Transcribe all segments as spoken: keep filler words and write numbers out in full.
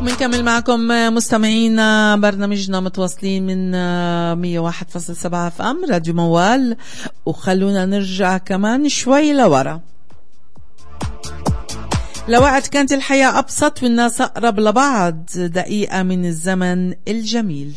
ومنكمل معكم مستمعينا برنامجنا متواصلين من مية وواحد فاصلة سبعة اف ام راديو موال. وخلونا نرجع كمان شوي لورا، لوقت كانت الحياة أبسط والناس أقرب لبعض، دقيقة من الزمن الجميل.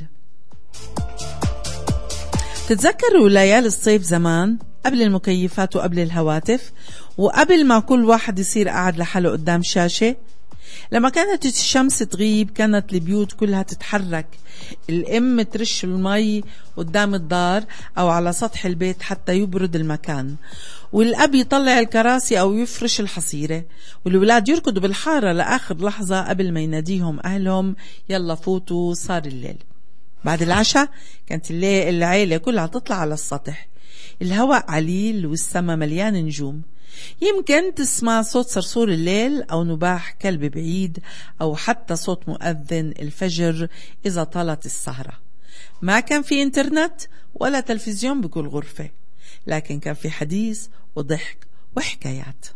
تتذكروا ليالي الصيف زمان، قبل المكيفات وقبل الهواتف وقبل ما كل واحد يصير قاعد لحاله قدام شاشة؟ لما كانت الشمس تغيب كانت البيوت كلها تتحرك، الأم ترش المي قدام الدار أو على سطح البيت حتى يبرد المكان، والأب يطلع الكراسي أو يفرش الحصيرة، والولاد يركضوا بالحارة لآخر لحظة قبل ما يناديهم أهلهم يلا فوتوا صار الليل. بعد العشاء كانت العيلة كلها تطلع على السطح، الهواء عليل والسما مليان نجوم، يمكن تسمع صوت صرصور الليل أو نباح كلب بعيد أو حتى صوت مؤذن الفجر إذا طالت السهرة. ما كان في إنترنت ولا تلفزيون بكل غرفة، لكن كان في حديث وضحك وحكايات.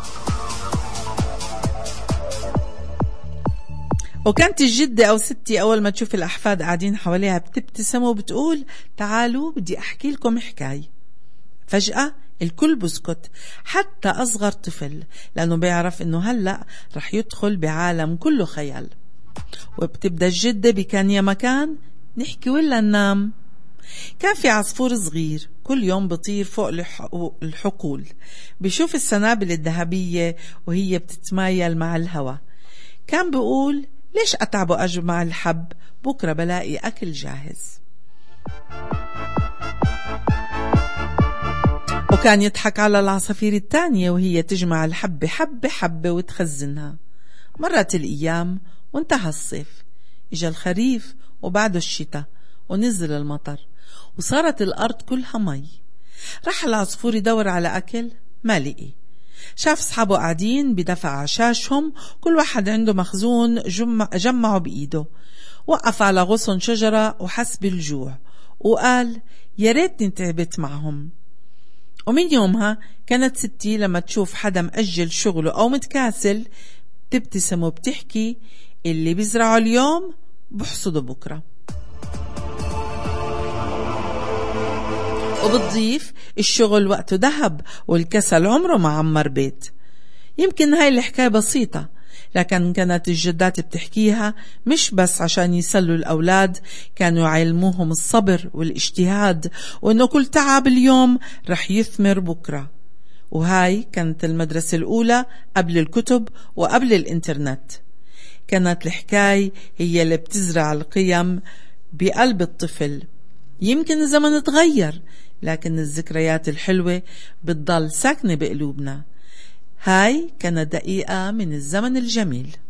وكانت الجدة أو ستي أول ما تشوف الأحفاد قاعدين حواليها بتبتسم وبتقول تعالوا بدي أحكي لكم حكاية. فجأة الكل بسكت، حتى أصغر طفل، لأنه بيعرف أنه هلأ رح يدخل بعالم كله خيال. وبتبدأ الجدة بكان يا مكان نحكي ولا ننام. كان في عصفور صغير كل يوم بطير فوق الحقول، بيشوف السنابل الذهبية وهي بتتمايل مع الهواء. كان بيقول ليش أتعبوا أجمع الحب، بكرة بلاقي أكل جاهز. وكان يضحك على العصافير التانية وهي تجمع الحبة حبة حبة وتخزنها. مرت الأيام وانتهى الصيف، إجا الخريف وبعده الشتاء ونزل المطر وصارت الأرض كلها مي. راح العصفور يدور على أكل ما لقي، شاف أصحابه قاعدين بدفع عشاشهم كل واحد عنده مخزون جمع جمعه بإيده. وقف على غصن شجرة وحس بالجوع وقال يا ريتني تعبت معهم. ومن يومها كانت ستي لما تشوف حدا مأجل شغله أو متكاسل تبتسم وبتحكي اللي بيزرعه اليوم بحصده بكرة. وبتضيف الشغل وقته ذهب والكسل عمره ما عمر بيت. يمكن هاي الحكاية بسيطة، لكن كانت الجدات بتحكيها مش بس عشان يسلوا الأولاد، كانوا يعلموهم الصبر والاجتهاد وإنه كل تعب اليوم رح يثمر بكرة. وهاي كانت المدرسة الأولى قبل الكتب وقبل الإنترنت. كانت الحكاية هي اللي بتزرع القيم بقلب الطفل. يمكن الزمن تغير، لكن الذكريات الحلوة بتضل ساكنة بقلوبنا. هاي كانت دقيقة من الزمن الجميل.